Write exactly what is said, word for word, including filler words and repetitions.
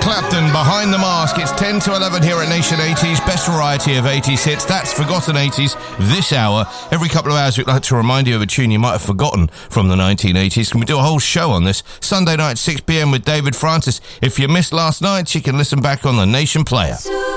Clapton, Behind the Mask. It's ten to eleven here at Nation eighties. Best variety of eighties hits. That's Forgotten eighties this hour. Every couple of hours we'd like to remind you of a tune you might have forgotten from the nineteen eighties. Can we do a whole show on this? Sunday night, six p.m. with David Francis. If you missed last night, you can listen back on the Nation Player.